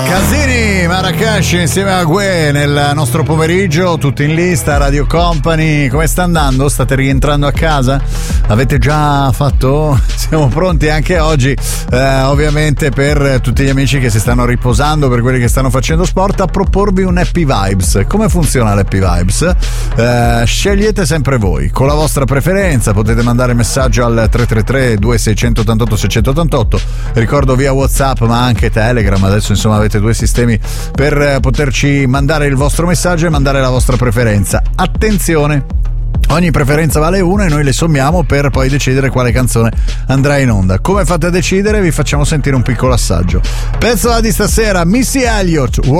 Casini, Marrakesh insieme a Gue nel nostro pomeriggio, tutti in lista, Radio Company. Come sta andando? State rientrando a casa? Avete già fatto? Siamo pronti anche oggi, ovviamente per tutti gli amici che si stanno riposando, per quelli che stanno facendo sport, a proporvi un Happy Vibes. Come funziona l'Happy Vibes? Scegliete sempre voi, con la vostra preferenza, potete mandare messaggio al 333 2688 688, ricordo via WhatsApp ma anche Telegram, adesso insomma avete due sistemi per poterci mandare il vostro messaggio e mandare la vostra preferenza. Attenzione, ogni preferenza vale una e noi le sommiamo per poi decidere quale canzone andrà in onda. Come fate a decidere? Vi facciamo sentire un piccolo assaggio. Pezzo di stasera, Missy Elliott,